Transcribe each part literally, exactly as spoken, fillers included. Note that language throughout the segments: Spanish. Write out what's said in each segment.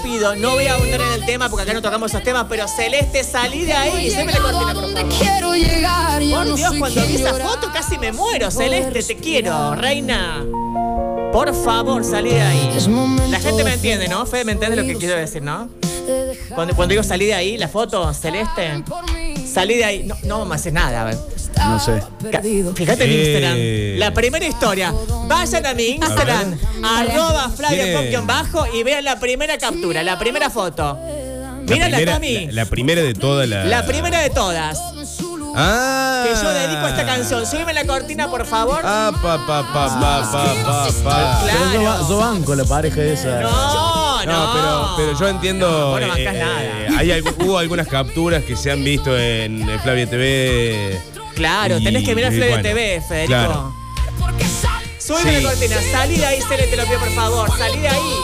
rápido, no voy a abundar en el tema porque acá no tocamos esos temas, pero Celeste, salí de ahí. Se me la cortina, por favor. Por Dios, cuando vi esa foto casi me muero. Celeste, te quiero, reina. Por favor, salí de ahí. La gente me entiende, ¿no? Fede, ¿me entiende lo que quiero decir, no? Cuando, cuando digo salí de ahí, la foto, Celeste, salí de ahí. No, no me haces nada, a ver. No sé. Fíjate en Eh. Instagram. La primera historia. Vayan a mi Instagram, arroba Flavio bajo y vean la primera captura, la primera foto. Mírala, Tommy. La, la primera de todas las. La primera de todas. Ah. Que yo dedico a esta canción. Súbeme la cortina, por favor. Ah, pa, pa, pa, pa, pa, pa, pa. Claro. Pero yo, yo banco la pareja esa. No, no. No, pero, pero yo entiendo. No, vos no bancás eh, nada. eh, hay algo- hubo algunas capturas que se han visto en, en Flavia T V. Claro, Y- tenés que mirar y Flavio bueno, T V, Federico. claro. Súbeme Sí. la cortina. Salí de ahí, Cele, te lo pido, por favor. Salí de ahí.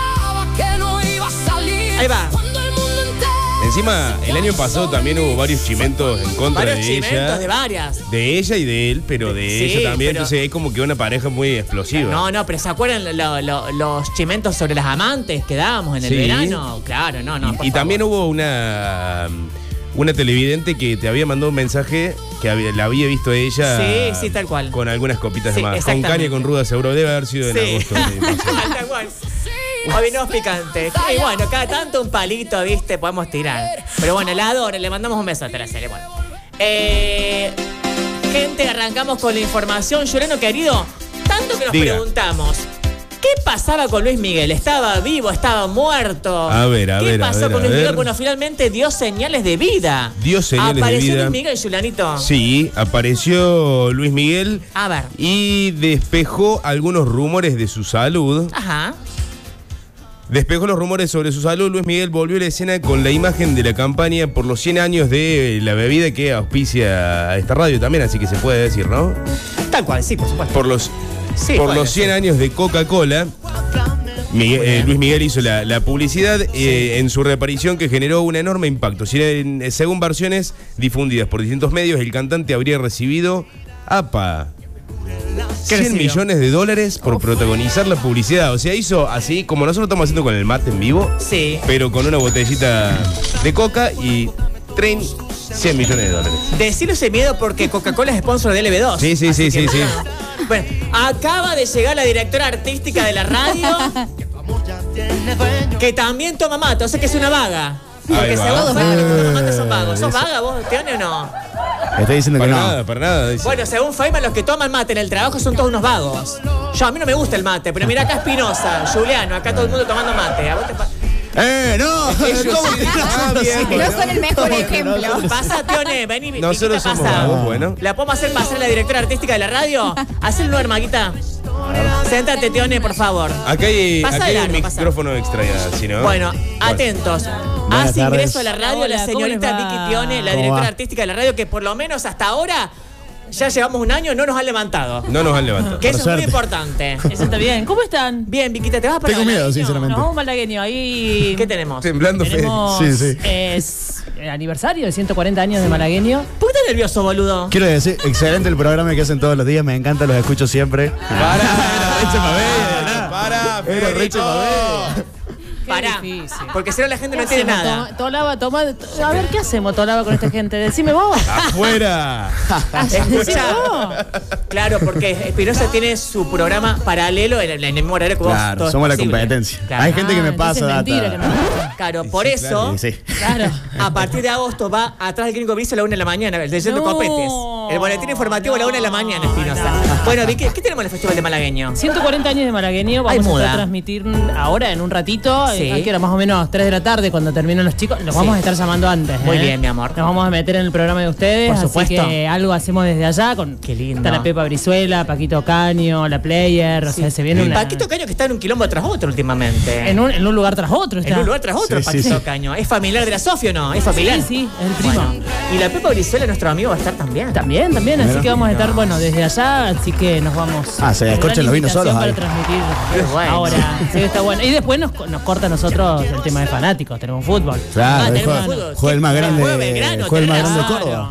Ahí va. Encima, el año pasado también hubo varios chimentos en contra Varios de chimentos ella. de varias. De ella y de él, pero de Sí, ella también. pero- Entonces es como que una pareja muy explosiva. No, no, pero ¿se acuerdan lo- lo- los chimentos sobre las amantes que dábamos en el Sí. verano? Claro, no, no. Y, por y también favor. hubo una una televidente que te había mandado un mensaje que había- la había visto ella. Sí, sí, tal cual. Con algunas copitas Sí, de más. Con exactamente. caña y con ruda seguro. Debe haber sido en Sí. agosto. Sí, sí. Tal cual. Hoy no es picante. Y bueno, cada tanto un palito, viste, podemos tirar. Pero bueno, la adoro, le mandamos un beso a la serie. Bueno. Eh, gente, arrancamos con la información. Lloreno querido, tanto que nos Diga. preguntamos. ¿Qué pasaba con Luis Miguel? ¿Estaba vivo? ¿Estaba muerto? A ver, a ¿Qué ver, a pasó ver, con a Luis Miguel? ver. Bueno, finalmente dio señales de vida. Dio señales de Apareció vida. Luis Miguel, Julianito. Sí, apareció Luis Miguel A ver. y despejó algunos rumores de su salud. Ajá. Despejó los rumores sobre su salud. Luis Miguel volvió a la escena con la imagen de la campaña por los cien años de la bebida que auspicia a esta radio también, así que se puede decir, ¿no? Tal cual, sí, por supuesto. Por los, Sí, por bueno, los cien sí. años de Coca-Cola. Miguel- eh, Luis Miguel hizo la, la publicidad eh, en su reaparición que generó un enorme impacto. Si, eh, según versiones difundidas por distintos medios, el cantante habría recibido apa, ¿Qué cien recibió? millones de dólares por protagonizar la publicidad. O sea, hizo así como nosotros estamos haciendo con el mate en vivo, Sí. pero con una botellita de coca y tren, cien millones de dólares. Decirlo ese miedo porque Coca-Cola es sponsor de L B dos. Sí, sí, Así sí, que, sí, sí. Bueno, acaba de llegar la directora artística de la radio que también toma mate, o sea que es una vaga. Porque Ahí va. según Feynman, los que toman mate son vagos. ¿Sos Eso. vaga vos, Teone, o no? Está diciendo que Para no. nada, para nada. dice. Bueno, según Feynman, los que toman mate en el trabajo son todos unos vagos. Yo, a mí no me gusta el mate, pero mira acá Espinosa, Juliano, acá todo el mundo tomando mate. ¿A vos te pa- ¡Eh, no! Ellos ¿Cómo sí. que no? Ah, bien, No son el mejor ejemplo. Pasa, Teone, vení, Nosotros Viquita, somos pasa. vagos, bueno. ¿La podemos hacer pasar a la directora artística de la radio? Hacele una hermaguita. Séntate, Teone, por favor. Acá hay, Pasa acá de hay un largo, pasa. micrófono extra ya, si no. Bueno, atentos. Buenas Hace tardes. ingreso a la radio Hola, la ¿cómo señorita les va? Vicky Tione, la ¿Cómo directora va? artística de la radio, que por lo menos hasta ahora ya llevamos un año, no nos han levantado. No nos han levantado. Que eso Por es muy suerte. importante. Eso está bien. ¿Cómo están? Bien, Viquita, ¿te vas para Tengo miedo, Malagueño? sinceramente. Nos vamos a Malagueño. Ahí ¿Qué tenemos? Temblando Fede. tenemos Sí, sí. es el aniversario de ciento cuarenta años de Malagueño. ¿Por qué estás nervioso, boludo? Quiero decir, excelente el programa que hacen todos los días, me encanta, los escucho siempre. Para, Reche Mabel, para, Era Reche Federico. Mabel. Qué Pará, difícil. porque si no la gente ¿Qué no tiene hacemos? nada. Toma- Tolaba, toma. A ver, ¿qué hacemos, Tolaba, con esta gente? Decime vos. Afuera. Decime Escucha. vos. Claro, porque Espinosa tiene su programa paralelo en el, en el mismo horario que vos. Claro, todo es somos la posible. competencia. Claro. Hay gente que me Ah, pasa entonces data. es mentira que no. Claro, por eso, Sí, sí. Claro. a partir de agosto va atrás del Gringo Brizo a la una de la mañana, leyendo No, copetes. El boletín informativo a la una de la mañana, Espinosa. no. Bueno, Vicky, ¿qué tenemos en el Festival de Malagueño? ciento cuarenta años de Malagueño. Ay, Vamos a muda. estar a transmitir ahora en un ratito. Sí. eh, ¿a qué hora? Más o menos tres de la tarde cuando terminen los chicos. Los Sí. vamos a estar llamando antes. Muy ¿eh? bien, mi amor. Nos vamos a meter en el programa de ustedes. Por así supuesto. que algo hacemos desde allá. Con, Qué lindo. Está la Pepa Brizuela, Paquito Caño, la Player. O sea, se viene una. Paquito Caño que está en un quilombo tras otro últimamente. En un, en un lugar tras otro. Está. En un lugar tras otro, Sí, sí, Paquito sí. Caño. ¿Es familiar de la Sofía o no? ¿Es familiar? Sí, sí, es el primo. Bueno, y la Pepa Brizuela, nuestro amigo, va a estar también. También, también. Así Mira. que vamos a estar, bueno, desde allá. Así que nos vamos. Ah, se descorchan Gran los vinos invitación solos para ahí. transmitir Qué bueno. ahora. Sí, está bueno. Y después nos, nos corta a nosotros el tema de fanáticos. Tenemos fútbol. Ah, Claro, tenemos juega, fútbol. juega el más Sí, grande, juega Belgrano, juega el más tenés grande de razón. Córdoba.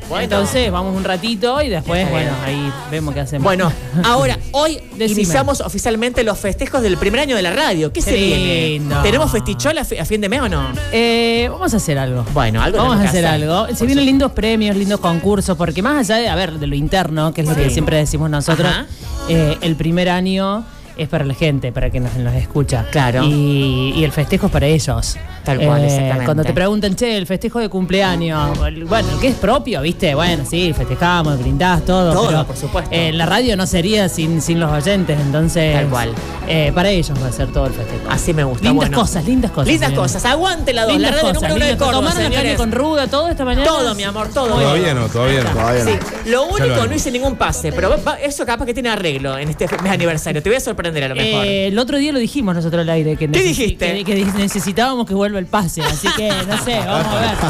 Bueno. Entonces vamos un ratito y después, Está bueno, bien. ahí vemos qué hacemos. Bueno, ahora, hoy Decime. iniciamos oficialmente los festejos del primer año de la radio. ¿Qué, Qué se viene? lindo. ¿Tenemos festichola a fi- a fin de mes o no? Eh, vamos a hacer algo. Bueno, algo Vamos a tenemos que hacer hacer. algo. Se vienen lindos premios, lindos concursos, porque más allá de, a ver, de lo interno, que es lo Sí. que siempre decimos nosotros, Ajá. eh, el primer año es para la gente, para que nos, nos escucha. Claro. Y, y el festejo es para ellos. Tal cual, exactamente. Cuando te preguntan, che, el festejo de cumpleaños, bueno, el que es propio, ¿viste? Bueno, sí, festejamos, brindás, todo. Todo, pero, por supuesto. eh, la radio no sería sin, sin los oyentes, entonces. Tal cual. eh, para ellos va a ser todo el festejo. Así me gusta. Lindas bueno. cosas, lindas cosas. Lindas señores. cosas. Aguante la dos. Lindas La radio cosas, número uno de lindas. Córdoba, ¿Tomaron la caña señores. con ruda todo esta mañana? Todo, mi amor, todo. Todavía no, todavía no. Todavía no. Sí, lo único, lo haremos. no hice ningún pase, pero va- va- eso capaz que tiene arreglo en este mes aniversario. Te voy a sorprender a lo mejor. Eh, el otro día lo dijimos nosotros al aire. Que ¿Qué necesi- dijiste? Que, que necesitábamos que vuelva el pase. Así que, no sé, vamos a ver.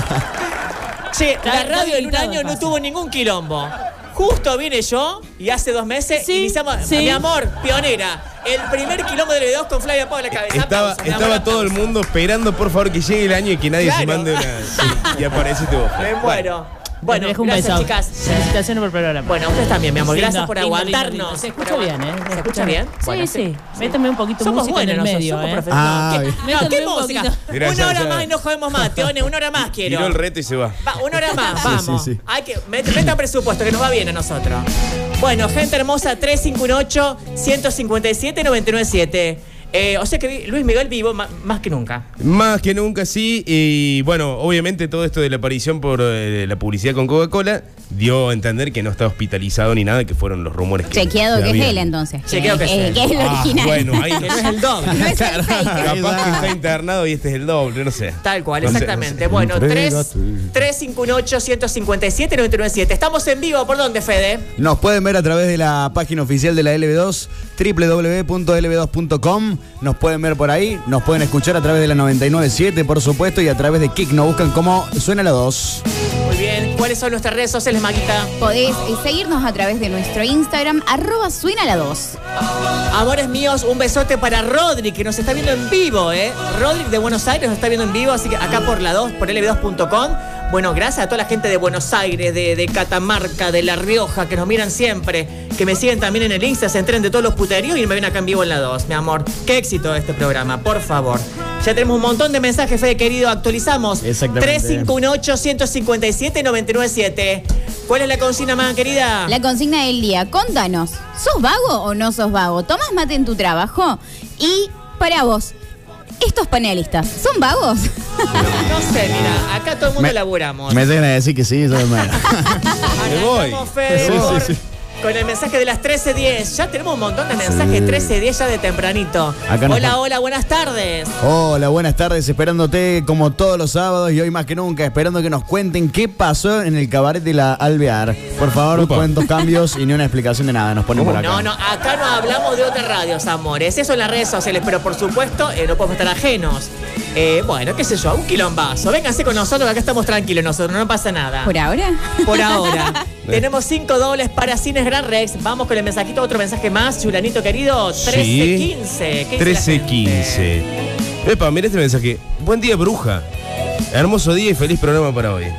Che, está- la está radio en un habilitado año el no pase. tuvo ningún quilombo. Justo vine yo y hace dos meses Sí, iniciamos, sí. mi amor, pionera, el primer quilombo del dos con Flavia Pau en la cabeza. Estaba, Aplausos, mi amor, estaba todo el aplausos. mundo esperando, por favor, que llegue el año y que nadie se Claro. mande una. Sí, y aparece tu voz. Me muero. Bueno, Les dejo un gracias, beso. chicas. Felicitaciones por el programa. Bueno, ustedes también, mi amor. Lindo, Gracias por lindo, lindo, aguantarnos. lindo. Se escucha Por bien, aguant- ¿eh? ¿Se escucha bien? Sí, Bueno, sí. Métame un poquito de Somos música en buenos el nosotros, medio, somos ¿eh? profesionales. Ah, ¿Qué- bien. No, Métame ¿qué un música? poquito. Mirá, una ya, hora ya. más y no jodemos más, Teone, una hora más quiero. Tiró el reto y se va. Va, una hora más, Sí, vamos. sí, sí. Hay que met- meta presupuesto, que nos va bien a nosotros. Bueno, gente hermosa, tres cinco uno ocho, uno cinco siete, nueve nueve siete. Eh, o sea que vi- Luis Miguel vivo ma- más que nunca. Más que nunca, sí. Y bueno, obviamente todo esto de la aparición por eh, la publicidad con Coca-Cola dio a entender que no está hospitalizado ni nada, que fueron los rumores que. Chequeado que es habían. él entonces. Chequeado que es él. Que es el Ah, original. bueno, ahí Que no es el doble. No es el fake. capaz que está internado y este es el doble, no sé. Tal cual, No sé, exactamente. no sé. Bueno, Entrégate. tres cinco uno ocho, uno cinco siete, nueve nueve siete. Estamos en vivo, ¿por dónde, Fede? Nos pueden ver a través de la página oficial de la L B dos, doble u doble u doble u punto l b dos punto com. Nos pueden ver por ahí, nos pueden escuchar a través de la noventa y nueve punto siete, por supuesto, y a través de Kik. Nos buscan como Suena la dos. Muy bien. ¿Cuáles son nuestras redes sociales, Maquita? Podés eh, seguirnos a través de nuestro Instagram, arroba suena la dos. Amores míos, un besote para Rodri, que nos está viendo en vivo, ¿eh? Rodri de Buenos Aires nos está viendo en vivo, así que acá por la dos, por l b dos punto com. Bueno, gracias a toda la gente de Buenos Aires, de, de Catamarca, de La Rioja, que nos miran siempre, que me siguen también en el Insta, se enteren de todos los puteríos y me ven acá en vivo en la dos, mi amor. Qué éxito este programa, por favor. Ya tenemos un montón de mensajes, Fede querido, actualizamos. Exactamente. tres cinco uno ocho, uno cinco siete, nueve nueve siete. ¿Cuál es la consigna, más querida? La consigna del día, contanos, ¿sos vago o no sos vago? ¿Tomás mate en tu trabajo? Y para vos, ¿estos panelistas son vagos? No sé, mira, acá todo el mundo Me- laburamos. Me dejan de decir que sí, yo me... Me voy. Arrancamos, Fede, Sí, por- sí, sí. con el mensaje de las trece diez. Ya tenemos un montón de mensajes, Sí. trece diez ya de tempranito. Acá nos- Hola, hola, buenas tardes. Hola, buenas tardes, esperándote como todos los sábados y hoy más que nunca, esperando que nos cuenten qué pasó en el cabaret de la Alvear. Por favor, Upa. cuentos, cambios y ni una explicación de nada, nos ponen por acá. No, no, acá no hablamos de otras radios, amores. Eso en las redes sociales, pero por supuesto eh, no podemos estar ajenos. Eh, bueno, qué sé yo, un quilombazo. Vénganse con nosotros, que acá estamos tranquilos nosotros, no pasa nada. ¿Por ahora? Por ahora. Tenemos cinco dobles para Cines Gran Rex. Vamos con el mensajito, otro mensaje más. Chulanito querido, trece quince. ¿Qué dice la trece gente? quince. Epa, mira este mensaje. Buen día, bruja. Hermoso día y feliz programa para hoy.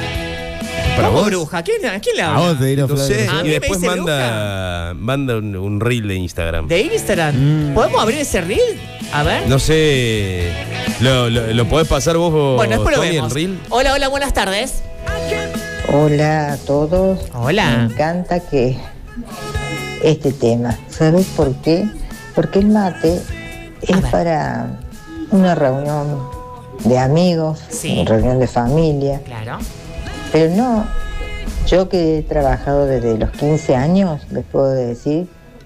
¿Para ¿Cómo vos? bruja? ¿Quién, ¿quién le A habla? vos te diré, No sé. A mí Y me después dice manda, manda un, un reel de Instagram. ¿De Instagram? ¿Podemos abrir ese reel? A ver. No sé. ¿Lo, lo, lo podés pasar vos, bueno, después lo Tony, vemos. el reel? Hola, hola, buenas tardes. Hola a todos. Hola. Me encanta que este tema. ¿Sabes por qué? Porque el mate es ver. para una reunión de amigos, Sí. una reunión de familia. Claro. Pero no, yo que he trabajado desde los quince años, les puedo decir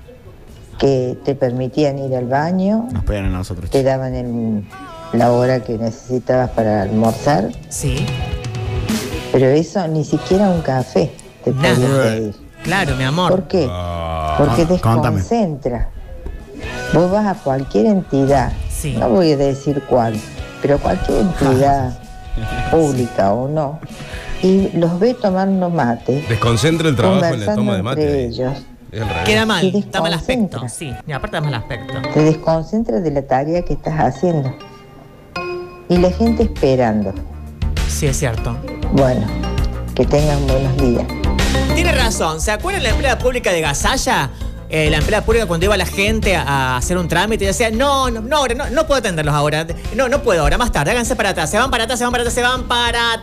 que te permitían ir al baño, Nos pegan a nosotros. te daban el- la hora que necesitabas para almorzar, Sí. pero eso ni siquiera un café te Nada. podías pedir. Claro, mi amor. ¿Por qué? Ah, Porque contame. desconcentra. Vos vas a cualquier entidad, Sí. no voy a decir cuál, pero cualquier entidad pública o no, y los ve tomando mate, desconcentra el trabajo en la conversando toma de entre mate. ellos, Es al revés. Queda mal, Y da mal aspecto. desconcentra. Sí, y aparte da mal aspecto. te desconcentra de la tarea que estás haciendo. Y la gente esperando. Sí, es cierto. Bueno, Que tengan buenos días. Tiene razón. ¿Se acuerdan la empleada pública de Gasalla? Eh, la empleada pública cuando iba la gente a, a hacer un trámite y decía, no, no, no, no, no puedo atenderlos ahora. No, no puedo ahora, más tarde, háganse para atrás. Se van para atrás, se van para atrás, se van para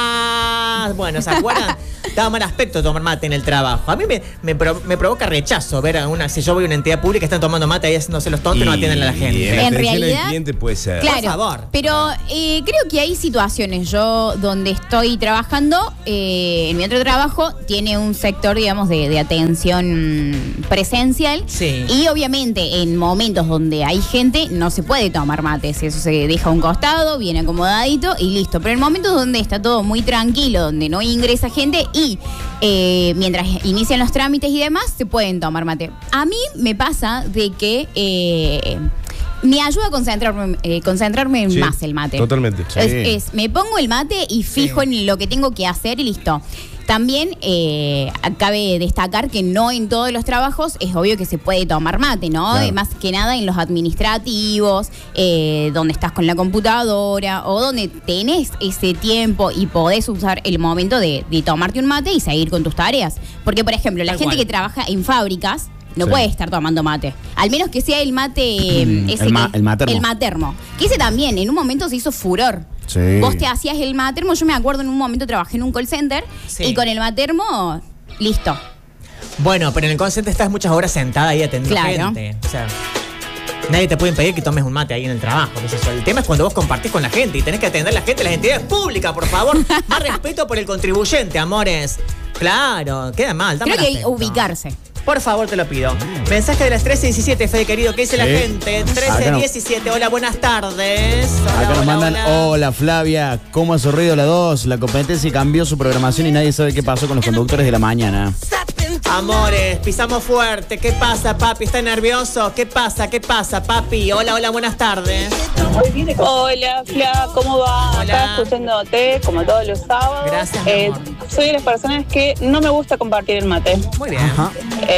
atrás. Bueno, ¿se acuerdan? Daba mal aspecto tomar mate en el trabajo. A mí me, me, pro, me provoca rechazo ver a una, si yo voy a una entidad pública, están tomando mate ahí haciéndose los tontos y no atienden a la gente. Y en, En realidad, realidad, al cliente puede ser. Claro, por favor. Pero eh, creo que hay situaciones, yo donde estoy trabajando, eh, en mi otro trabajo, tiene un sector, digamos, de, de atención presencial. Sí. Y obviamente en momentos donde hay gente no se puede tomar mates, eso se deja a un costado, bien acomodadito y listo. Pero en momentos donde está todo muy tranquilo, donde no ingresa gente y eh, mientras inician los trámites y demás, se pueden tomar mate. A mí me pasa de que... Eh, me ayuda a concentrarme, eh, concentrarme Sí, más el mate. totalmente. Sí. Es, es, me pongo el mate y fijo Sí. en lo que tengo que hacer y listo. También eh, cabe destacar que no en todos los trabajos es obvio que se puede tomar mate, ¿no? Claro. Eh, Más que nada en los administrativos, eh, donde estás con la computadora o donde tenés ese tiempo y podés usar el momento de, de tomarte un mate y seguir con tus tareas. Porque, por ejemplo, la Tal gente cual. que trabaja en fábricas no Sí. puede estar tomando mate. Al menos que sea el mate... Mm, ese el ma- que- el matermo. El matermo. Que ese también en un momento se hizo furor. Sí. Vos te hacías el matermo. Yo me acuerdo en un momento trabajé en un call center Sí. y con el matermo, listo. Bueno, pero en el call center estás muchas horas sentada ahí atendiendo Claro. gente. O sea, nadie te puede impedir que tomes un mate ahí en el trabajo. qué sé yo. El tema es cuando vos compartís con la gente y tenés que atender a la gente, las entidades públicas, por favor. Más respeto por el contribuyente, amores. Claro, queda mal. da Creo mal que hay que aspecto. ubicarse. Por favor, te lo pido. Mensaje de las trece diecisiete, Fede querido. ¿Qué dice la Sí. gente? Acá trece no- diecisiete. Hola, buenas tardes. Hola, Acá nos hola, mandan, hola. hola Flavia, ¿cómo ha sorrido la dos? La competencia cambió su programación y nadie sabe qué pasó con los conductores de la mañana. Amores, pisamos fuerte. ¿Qué pasa, papi? ¿Está nervioso? ¿Qué pasa? ¿Qué pasa, papi? Hola, hola, buenas tardes. Hola, Fla, ¿cómo va? Hola. Acá escuchándote como todos los sábados. Gracias, mi Eh, amor. soy de las personas que no me gusta compartir el mate. Muy bien. Ajá.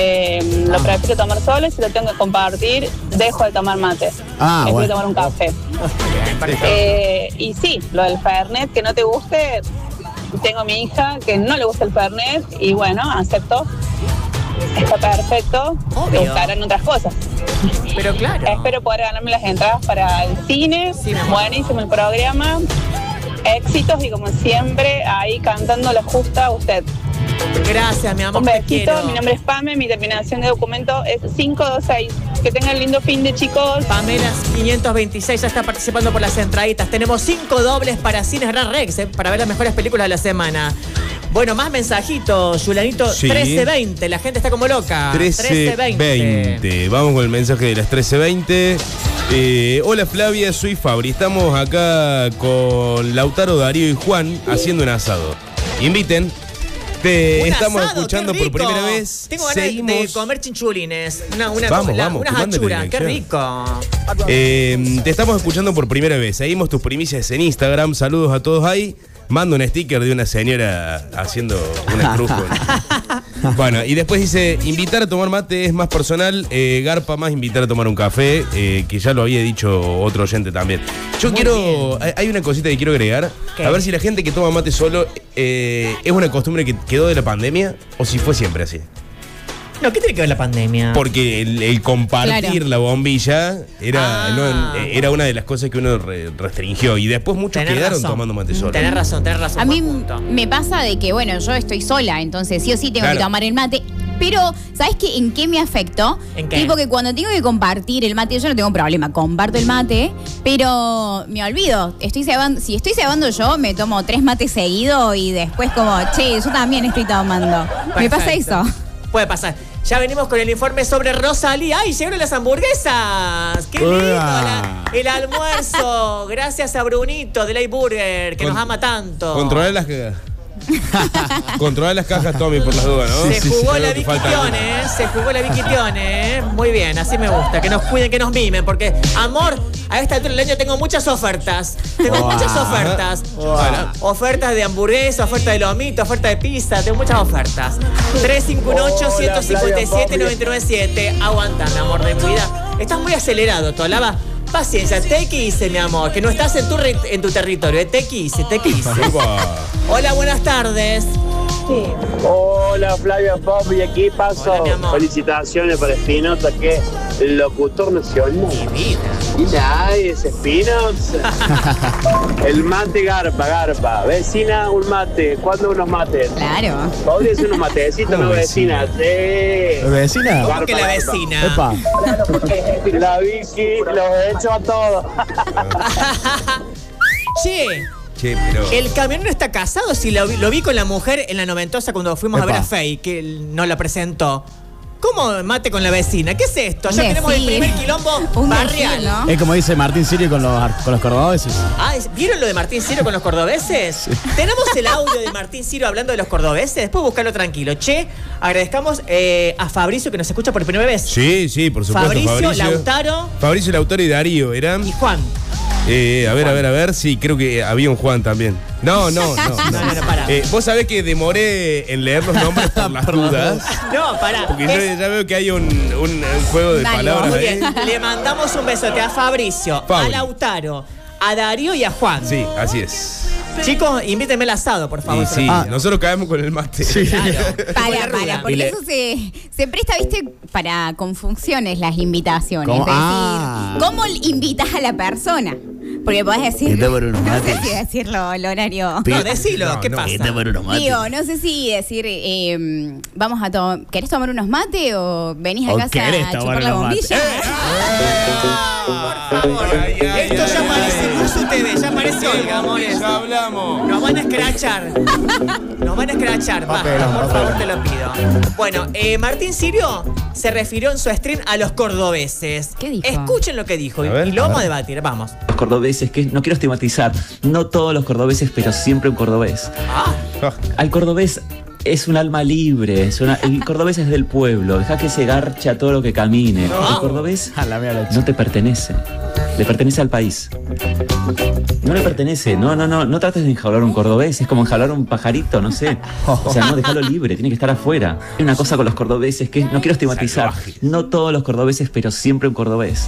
Eh, lo prefiero tomar solo y si lo tengo que compartir, dejo de tomar mate. Ah, Prefiero bueno. tomar un café. Bien, perfecto. Eh, y sí, lo del Fernet, que no te guste, tengo a mi hija que no le gusta el Fernet y bueno, acepto. Está perfecto. Obvio. Te gustarán otras cosas. Pero claro. Espero poder ganarme las entradas para el cine. Sí, mi amor. Buenísimo el programa. Éxitos y como siempre, ahí cantando la justa a usted. Gracias, mi amor. Un te besito, quiero. mi nombre es Pame, mi terminación de documento es cinco dos seis. Que tengan lindo fin de chicos. Pamela quinientos veintiséis ya está participando por las entraditas. Tenemos cinco dobles para Cines Gran Rex, eh, para ver las mejores películas de la semana. Bueno, más mensajitos, Yulanito. Sí. trece veinte, la gente está como loca. trece veinte. Vamos con el mensaje de las trece veinte. Eh, hola Flavia, soy Fabri. Estamos acá con Lautaro, Darío y Juan haciendo un asado. Inviten. Te Un estamos asado, escuchando qué por rico. primera vez. Tengo ganas Seguimos. de comer chinchulines. Una, una, Vamos, la- vamos, unas que manden achuras, qué dirección. rico. Eh, te estamos escuchando por primera vez. Seguimos tus primicias en Instagram. Saludos a todos ahí. Mando un sticker de una señora haciendo una cruz. con- Bueno, y después dice, invitar a tomar mate es más personal, eh, garpa más invitar a tomar un café, eh, que ya lo había dicho otro oyente también. Yo Muy quiero, hay- hay una cosita que quiero agregar, ¿Qué? a ver si la gente que toma mate solo eh, es una costumbre que quedó de la pandemia o si fue siempre así. No, ¿qué tiene que ver la pandemia? Porque el, el compartir Claro. la bombilla era, Ah. no, era una de las cosas que uno re- restringió y después muchos Tenés quedaron razón. tomando mate solo. Tenés razón, tenés razón. A mí buen punto. me pasa de que, bueno, yo estoy sola, entonces sí o sí tengo Claro. que tomar el mate. Pero, ¿sabes qué? ¿En qué me afectó? ¿En qué? Tipo que cuando tengo que compartir el mate, yo no tengo problema, comparto el mate, pero me olvido. Estoy cebando, si estoy cebando yo, me tomo tres mates seguidos y después como, che, yo también estoy tomando. Me pasa Perfecto. eso. Puede pasar. Ya venimos con el informe sobre Rosalía. ¡Ay, llegaron las hamburguesas! ¡Qué lindo! Uah. la- el almuerzo. Gracias a Brunito de Ley Burger, que Con- nos ama tanto. Controlar las cajas. Controlar las cajas, Tommy, por las dudas, ¿no? Se jugó Creo la que falta Viquitione, ¿eh? Se jugó la Viquitione, ¿eh? Muy bien, así me gusta. Que nos cuiden, que nos mimen. Porque, amor, a esta altura del año tengo muchas ofertas. Tengo Uah. muchas ofertas. Uah. Ofertas de hamburguesa, oferta de lomito, oferta de pizza. Tengo muchas ofertas. tres cinco ocho, uno cinco siete, nueve nueve siete. Aguantame, amor de mi vida. Estás muy acelerado, Tolaba. Paciencia, te quise, mi amor, que no estás en tu, re- en tu territorio. Te quise, te quise. Hola, buenas tardes. Sí. Hola, Flavia Pop y equipazo. Hola, mi amor. Felicitaciones para Espinosa, que es el locutor nacional. Divina. Y nada, es Espinosa. El mate garpa, garpa. Vecina, un mate. ¿Cuándo unos mates? Claro. Podría ser unos matecitos, no vecina. Sí. ¿Vecina? ¿Cómo que la vecina? Epa. La Vicky los he hecho a todos. Che, Che, pero. el camión no está casado. Si lo vi, lo vi con la mujer en la noventosa cuando fuimos a ver Epa. a Fey, que él nos la presentó. ¿Cómo mate con la vecina? ¿Qué es esto? Ya Un tenemos el decir. primer quilombo Un barrial. decir, ¿no? Es como dice Martín Sirio con los, con los cordobeses. Ah, ¿vieron lo de Martín Ciro con los cordobeses? Tenemos el audio de Martín Ciro hablando de los cordobeses. Después buscarlo tranquilo. Che, agradezcamos eh, a Fabricio que nos escucha por primera vez. Sí, sí, por supuesto. Fabricio, Lautaro Fabricio, Lautaro y Darío eran. y Juan. Eh, a ver, a ver, a ver. Sí, creo que había un Juan también. No, no, no. No, no, no, pará. Eh, Vos sabés que demoré en leer los nombres por las dudas. No, pará. Porque yo Es- ya veo que hay un, un- un juego de Dale, palabras Muy ahí. bien. Le mandamos un besote a Fabricio, Fabri. a Lautaro, a Darío y a Juan. Sí, así es. Chicos, invítenme el asado, por favor. Y sí, Ah. nosotros caemos con el mate. Claro. Para, Con la ruda. para, Y porque le- eso se, se presta, viste, para confusiones las invitaciones. ¿Cómo? Es decir, Ah. ¿cómo invitas a la persona? Porque podés decir. Está por unos no sé mates. si decirlo, el horario. No, decilo, No, ¿qué no. pasa? Digo, no sé si decir, eh, vamos a tomar. ¿Querés tomar unos mates o venís a O casa querés a tomar chupar la unos mates. bombilla? Por favor. Ay, ay, Esto ay, ya ay, parece ay. Luzu T V, ya parece Olga, amores. Ya hablamos. Nos van a escrachar. Nos van a escrachar. Basta, Papelón, por favor, papelón. te lo pido. Bueno, eh, Martín Sirio se refirió en su stream a los cordobeses. ¿Qué dijo? Escuchen lo que dijo y- A ver, y lo a vamos a ver. debatir. Vamos. Los cordobeses, que no quiero estigmatizar, no todos los cordobeses, pero siempre un cordobés. Ah, Ah, Al cordobés es un alma libre, es una- el cordobés es del pueblo, deja que se garche a todo lo que camine. El cordobés A la mía la no te pertenece, le pertenece al país. No le pertenece, no, no, no, no trates de enjaular un cordobés, es como enjaular un pajarito, no sé. O sea, no, déjalo libre, tiene que estar afuera. Hay una cosa con los cordobeses que no quiero estigmatizar, Salvajes. no todos los cordobeses, pero siempre un cordobés.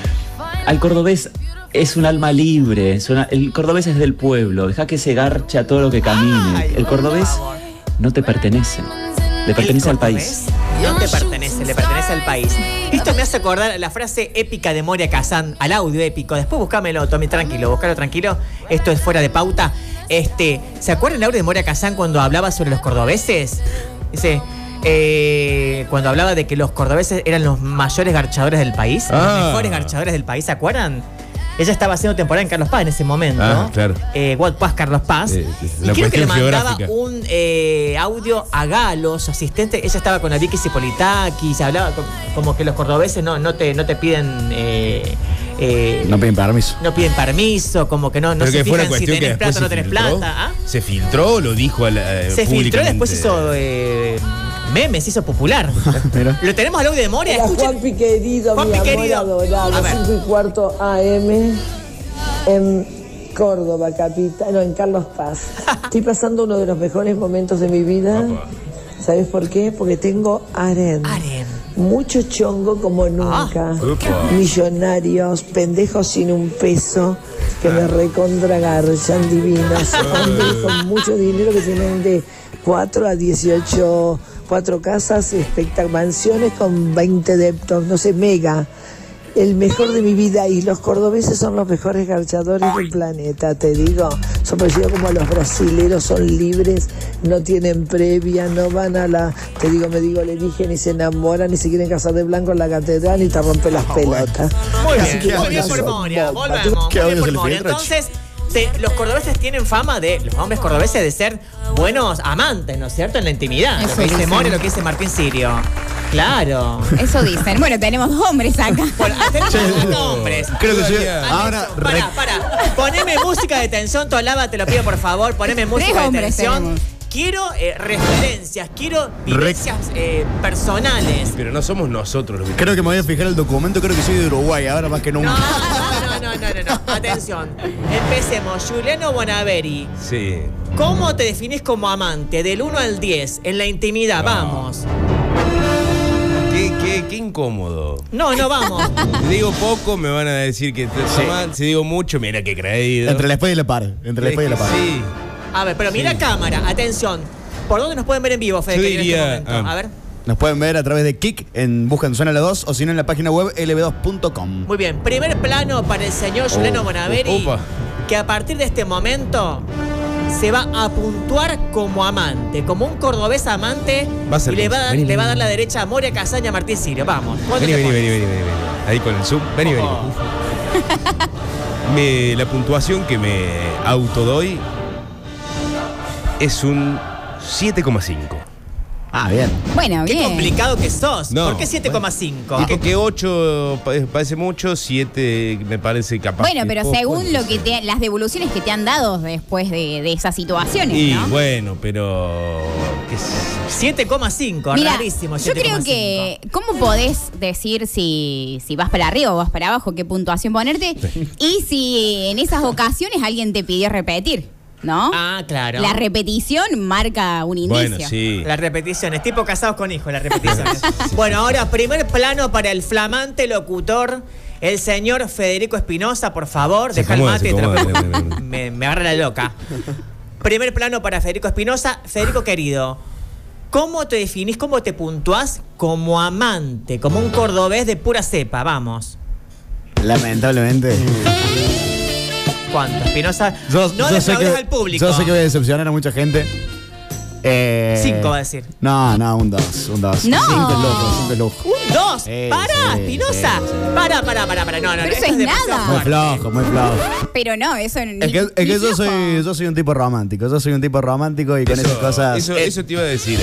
Al cordobés es un alma libre, es una- el cordobés es del pueblo, deja que se garche a todo lo que camine. Ay, El por cordobés favor. no te pertenece, le pertenece ¿El al país. cordobés? No te pertenece, le pertenece al país. Esto me hace acordar la frase épica de Moria Kazan, al audio épico. Después buscámelo, Tommy, tranquilo, buscalo tranquilo. Esto es fuera de pauta. Este, ¿se acuerdan el audio de Moria Kazan cuando hablaba sobre los cordobeses? Dice, eh, cuando hablaba de que los cordobeses eran los mayores garchadores del país, Ah. los mejores garchadores del país, ¿se acuerdan? Ella estaba haciendo temporada en Carlos Paz en ese momento. Ah, claro. Eh, What Paz, Carlos Paz. Eh, y la creo que le cuestión mandaba geográfica. un eh, audio a Galo, su asistente. Ella estaba con la Vicky Cipolitaki, se hablaba co- como que los cordobeses no, no, te, no te piden. eh, eh, No piden permiso. no piden permiso, como que no, no Pero se que fue una fijan si cuestión que tenés después plata o no se tenés filtró. plata. ¿Ah? ¿Se filtró o lo dijo a la, eh, Se filtró, públicamente? después hizo eh, memes, hizo popular. Mira. Lo tenemos al audio de Moria. Hola, Escuchen. Juanpi querido, Juanpi mi amor querido. adorado, A ver. cinco y cuarto A M en Córdoba, capital, no, en Carlos Paz. Estoy pasando uno de los mejores momentos de mi vida. ¿Sabes por qué? Porque tengo harem. Harem. Mucho chongo como nunca. Upa. Millonarios, pendejos sin un peso, que me recontra garchan divinos. Hombres con mucho dinero que tienen de cuatro a dieciocho, cuatro casas, espectac- mansiones con veinte deptos, no sé, mega. El mejor de mi vida, y los cordobeses son los mejores garchadores del planeta, te digo. Son parecidos como a los brasileros, son libres, no tienen previa, no van a la, te digo, me digo, le dije, ni se enamoran, ni se quieren casar de blanco en la catedral, ni te rompe las pelotas. Muy Así bien, que muy bien por abrazo, Moria. bomba. Volvemos. ¿Qué Muy bien audio por se le Moria. filtra, Entonces, te- los cordobeses tienen fama de, los hombres cordobeses, de ser buenos amantes, ¿no es cierto? En la intimidad. Eso Lo que dice dicen. Moria, lo que dice Martín Sirio. Claro. Eso dicen. Bueno, tenemos dos hombres acá. Bueno, tenemos dos hombres. Creo que sí. Atención, Ahora, re- Para, para. Poneme música de tensión, Tolaba, te lo pido por favor. Poneme música de hombres tensión. tenemos. Quiero eh, referencias, quiero vivencias eh, personales. Pero no somos nosotros los que. creo que me voy a fijar el documento, creo que soy de Uruguay, ahora más que No, nunca. no, no, no, no, no. Atención. Empecemos. Juliano Bonaveri. Sí. ¿Cómo te definís como amante? Del uno al diez, en la intimidad, vamos. ¿Qué, qué Qué, qué incómodo. No, no vamos. Si digo poco, me van a decir que te Sí. mal. Si digo mucho, mira qué creído. Entre la espada y la par. Entre la espada y la par. Sí. A ver, pero mira cámara, atención. ¿Por dónde nos pueden ver en vivo, Fede? Yo querido, diría, en este momento? ah. A ver. Nos pueden ver a través de Kik en Buscan Suena la dos o si no en la página web L B dos punto com. Muy bien, primer plano para el señor Juliano Oh, Bonaveri, opa. que a partir de este momento se va a puntuar como amante, como un cordobés amante, Va a ser y le va, a, cosa. Vení, le va a vení. dar la derecha a Moria Casaña, Martín Sirio. Vamos. ¿cuánto Vení, te vení, pones? vení, vení, vení, vení. Ahí con el zoom. Vení, vení. Oh. Me- la puntuación que me autodoy es un siete coma cinco. Ah, bien. Bueno, Qué bien. complicado que sos. No, ¿Por qué siete coma cinco? Tipo que ocho parece mucho, siete me parece capaz. Bueno, que pero poco, según no lo que sé. te, las devoluciones que te han dado después de, de esas situaciones, Y ¿no? bueno, pero. qué sé. siete coma cinco, Mira, rarísimo. yo creo siete coma cinco. que, ¿cómo podés decir si, si vas para arriba o vas para abajo, qué puntuación ponerte? Y si en esas ocasiones alguien te pidió repetir, ¿no? Ah, claro. La repetición marca un indicio. Bueno, sí. Las repeticiones, tipo casados con hijos, las repeticiones. Bueno, ahora primer plano para el flamante locutor, el señor Federico Espinosa, por favor. Se Deja el acomoda, mate, se te lo- acomoda, ven, ven, ven. me, me agarra la loca. Primer plano para Federico Espinosa. Federico querido, ¿cómo te definís, cómo te puntuás como amante, como un cordobés de pura cepa? Vamos. Lamentablemente. ¿Cuánto, Espinosa? Yo, no yo sé defraudes que, al público. yo sé que voy a decepcionar a mucha gente. Eh, Cinco va a decir. No, no, un dos, un dos. No. Cinco es loco, cinco es loco. Un dos. Sí, Pará, sí, Espinosa. sí, sí. Pará, pará, pará, pará. No, no, no. Pero eso esto es demasiado nada. Muy fuerte. flojo, muy flojo. Pero no, eso ni, Es que, es ni que yo, flojo. soy, yo soy un tipo romántico. Yo soy un tipo romántico y con Eso, esas cosas. eso, Eh, eso te iba a decir.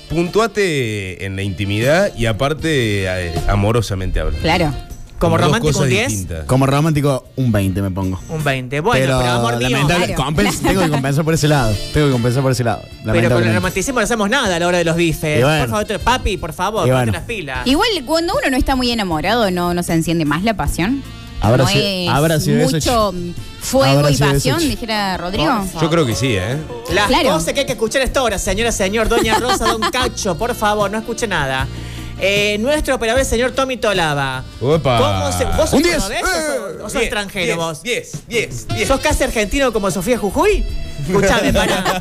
Puntuate en la intimidad y aparte eh, amorosamente hablando. Claro. Como Dos romántico cosas un diez. distintas. Como romántico, un veinte me pongo. Un veinte. Bueno, pero, amor mío. lamentable- Claro. compens- tengo que compensar por ese lado. Tengo que compensar por ese lado. Pero con el lamentablemente. romanticismo no hacemos nada a la hora de los bifes. Y bueno. Por favor, te- papi, por favor, Y ponte bueno. las pilas. Igual cuando uno no está muy enamorado, no, no se enciende más la pasión. Habrá no sido- es habrá sido eso, mucho fuego habrá y sido pasión, eso. dijera Rodrigo. Yo creo que sí, ¿eh? Las Claro. cosas que hay que escuchar a esta hora, señora, señor, doña Rosa, don Cacho, por favor, no escuche nada. Eh, nuestro operador, el señor Tommy Tolava. Opa. ¿Cómo se, ¿Vos sos Un diez. cordobés o sos- o sos Diez, extranjero diez, vos? diez, diez, diez. ¿Sos casi argentino como Sofía Jujuy? Escuchame,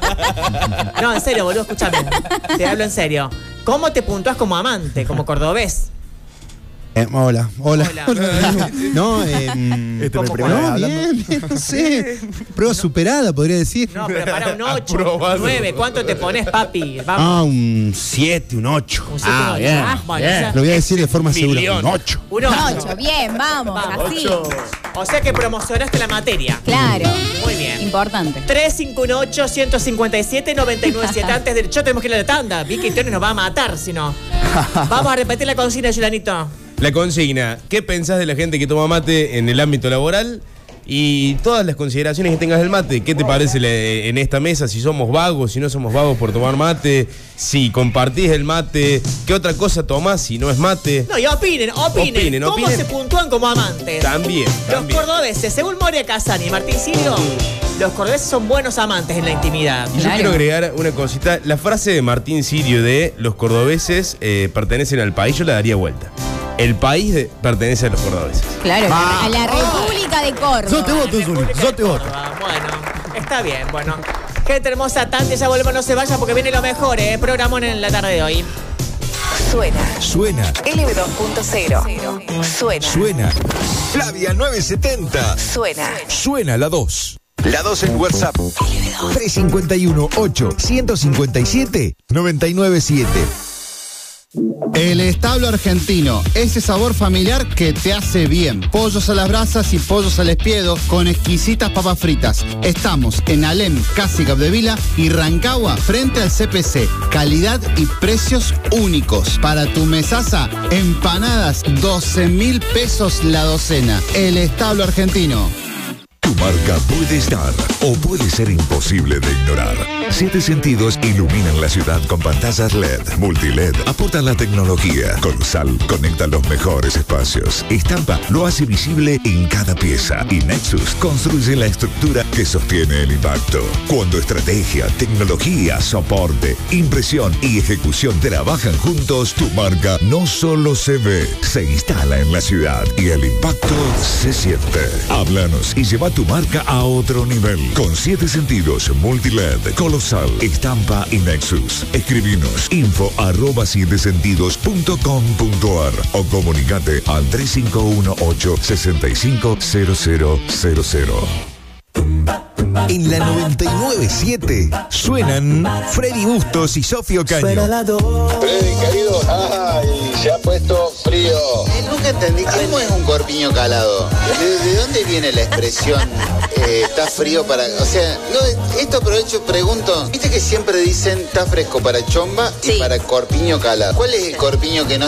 para. No, en serio, boludo, escúchame. Te hablo en serio. ¿Cómo te puntuás como amante, como cordobés? Eh, hola, hola. Hola. No, eh, mm, Este me ¿Cómo primero no, hablando. bien, bien, no sé. Prueba superada, podría decir. No, pero para un ocho, Aprobado. nueve. ¿Cuánto te pones, papi? Vamos. Ah, un siete, un ocho. Un siete, Ah, un ocho. bien, Ah, bueno, bien. o sea, Lo voy a decir de forma segura. Millón. Un ocho. un ocho. Ocho, bien, vamos, Vamos, así. O sea que promocionaste la materia. Claro. Muy bien. Importante. tres cinco uno ocho, uno cinco siete, nueve nueve siete. Antes del show tenemos que ir a la tanda. Vicky Tony nos va a matar si no. Vamos a repetir la consigna, Yulanito. La consigna, ¿qué pensás de la gente que toma mate en el ámbito laboral? Y todas las consideraciones que tengas del mate, ¿qué te parece la- en esta mesa? Si somos vagos, si no somos vagos por tomar mate, si compartís el mate, ¿qué otra cosa tomás si no es mate? No, y opinen, opinen. Opinen, ¿Cómo opinen. se puntúan como amantes? También, Los también. cordobeses, según Moria Casani y Martín Sirio, los cordobeses son buenos amantes en la intimidad. Y yo Claro. quiero agregar una cosita. La frase de Martín Sirio de los cordobeses eh, pertenecen al país, yo la daría vuelta. El país de- pertenece a los cordobeses. Claro, Ah. a la República de Yo te Córdoba. voto, Zuli. República Yo de te voto. Córdoba. Bueno, está bien, bueno. Gente hermosa, Tante, ya volvemos, no se vaya porque viene lo mejor, ¿eh? Programón en la tarde de hoy. Suena. Suena, L B dos punto cero. Suena. suena. Flavia nueve setenta. Suena. Suena la dos. La dos en WhatsApp. tres cinco uno, ocho, uno cinco siete, nueve nueve siete. El establo argentino, ese sabor familiar que te hace bien. Pollos a las brasas y pollos al espiedo con exquisitas papas fritas. Estamos en Alem, Casi Capdevila y Rancagua frente al C P C. Calidad y precios únicos. Para tu mesaza, empanadas, doce mil pesos la docena. El establo argentino. Tu marca puede estar o puede ser imposible de ignorar. Siete Sentidos iluminan la ciudad con pantallas L E D, multi-L E D, aportan la tecnología. Colosal conecta los mejores espacios. Estampa lo hace visible en cada pieza. Y Nexus construye la estructura que sostiene el impacto. Cuando estrategia, tecnología, soporte, impresión y ejecución trabajan juntos, tu marca no solo se ve, se instala en la ciudad y el impacto se siente. Háblanos y lleva tu marca a otro nivel. Con Siete Sentidos, multi-L E D, Colosal, Estampa y Nexus. Escribinos info arroba siete sentidos punto com punto ar o comunicate al tres cinco uno ocho seis cinco cero cero cero cero. En la noventa y nueve punto siete suenan Freddy Bustos y Sofía Ocaño. Freddy, querido, ay, se ha puesto frío. Eh, nunca entendí cómo es un corpiño calado. ¿De, de dónde viene la expresión eh, está frío para...? O sea, no, esto aprovecho, pregunto. Viste que siempre dicen está fresco para chomba y para corpiño calado. ¿Cuál es el corpiño que no